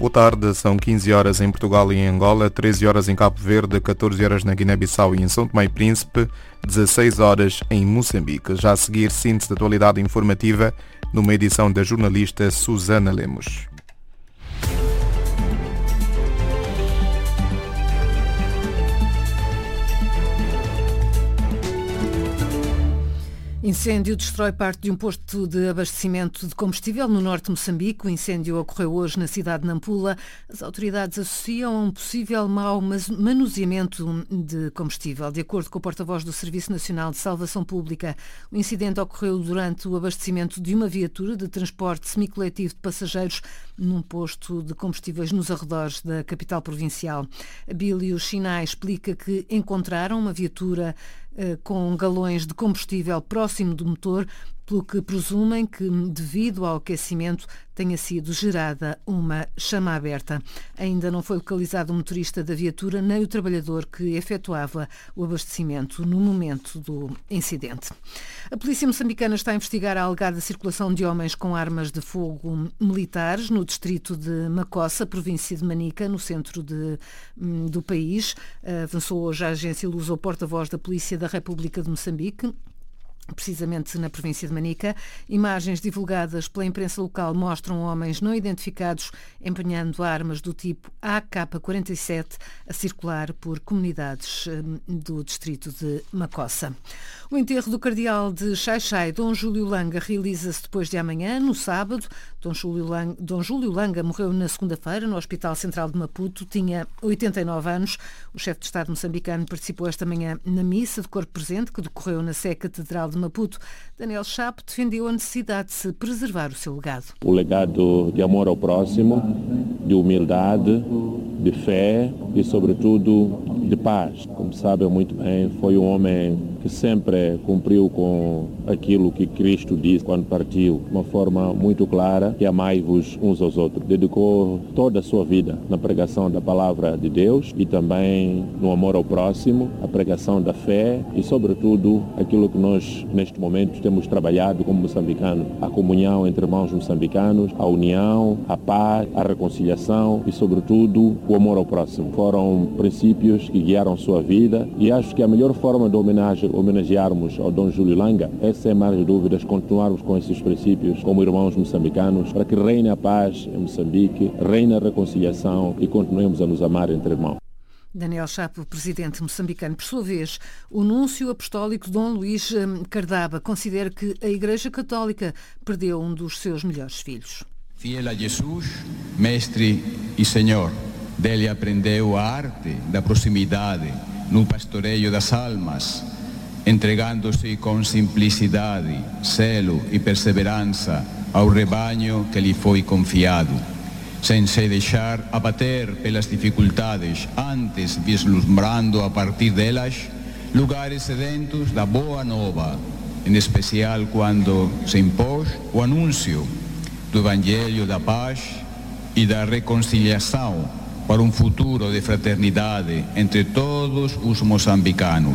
Boa tarde, são 15 horas em Portugal e em Angola, 13 horas em Cabo Verde, 14 horas na Guiné-Bissau e em São Tomé e Príncipe, 16 horas em Moçambique. Já a seguir, síntese da atualidade informativa numa edição da jornalista Susana Lemos. Incêndio destrói parte de um posto de abastecimento de combustível no norte de Moçambique. O incêndio ocorreu hoje na cidade de Nampula. As autoridades associam a um possível mau manuseamento de combustível. De acordo com o porta-voz do Serviço Nacional de Salvação Pública, o incidente ocorreu durante o abastecimento de uma viatura de transporte semicoletivo de passageiros num posto de combustíveis nos arredores da capital provincial. Abílio Chinai explica que encontraram uma viatura com galões de combustível próximo do motor, pelo que presumem que, devido ao aquecimento, tenha sido gerada uma chama aberta. Ainda não foi localizado o motorista da viatura nem o trabalhador que efetuava o abastecimento no momento do incidente. A polícia moçambicana está a investigar a alegada circulação de homens com armas de fogo militares no distrito de Macossa, província de Manica, no centro do país. Avançou hoje a agência Lusa, o porta-voz da Polícia da República de Moçambique, precisamente na província de Manica. Imagens divulgadas pela imprensa local mostram homens não identificados empunhando armas do tipo AK-47 a circular por comunidades do distrito de Macossa. O enterro do cardeal de Xai-Xai, Dom Júlio Langa, realiza-se depois de amanhã, no sábado. Dom Júlio Langa morreu na segunda-feira no Hospital Central de Maputo, tinha 89 anos. O chefe de Estado moçambicano participou esta manhã na missa de corpo presente que decorreu na Sé Catedral de Maputo. Daniel Chapo defendeu a necessidade de se preservar o seu legado. O legado de amor ao próximo, de humildade, de fé e, sobretudo, de paz. Como sabem muito bem, foi um homem que sempre cumpriu com aquilo que Cristo disse quando partiu, de uma forma muito clara, que amai-vos uns aos outros. Dedicou toda a sua vida na pregação da palavra de Deus e também no amor ao próximo, a pregação da fé e, sobretudo, aquilo que nós, neste momento, temos trabalhado como moçambicanos, a comunhão entre irmãos moçambicanos, a união, a paz, a reconciliação e, sobretudo, o amor ao próximo. Foram princípios que guiaram sua vida e acho que a melhor forma de homenagearmos ao Dom Júlio Langa é, sem mais dúvidas, continuarmos com esses princípios como irmãos moçambicanos para que reine a paz em Moçambique, reine a reconciliação e continuemos a nos amar entre irmãos. Daniel Chapo, presidente moçambicano. Por sua vez, o núncio apostólico Dom Luís Cardaba considera que a Igreja Católica perdeu um dos seus melhores filhos. Fiel a Jesus, mestre e senhor, dele aprendeu a arte da proximidade no pastoreio das almas, entregando-se com simplicidade, zelo e perseverança ao rebanho que lhe foi confiado, sem se deixar abater pelas dificuldades, antes vislumbrando a partir delas lugares sedentos da boa nova, em especial quando se impôs o anúncio do Evangelho da paz e da reconciliação para um futuro de fraternidade entre todos os moçambicanos.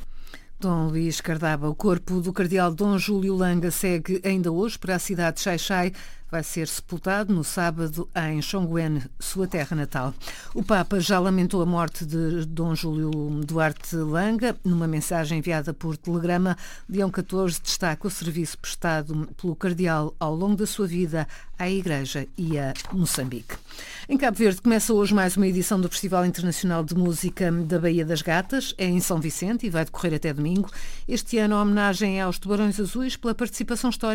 Dom Luís Cardaba. O corpo do cardeal Dom Júlio Langa segue ainda hoje para a cidade de Xai-Xai. Vai ser sepultado no sábado em Xonguene, sua terra natal. O Papa já lamentou a morte de Dom Júlio Duarte Langa. Numa mensagem enviada por telegrama, Leão XIV destaca o serviço prestado pelo cardeal ao longo da sua vida à Igreja e a Moçambique. Em Cabo Verde começa hoje mais uma edição do Festival Internacional de Música da Baía das Gatas. É em São Vicente e vai decorrer até domingo. Este ano a homenagem é aos Tubarões Azuis pela participação histórica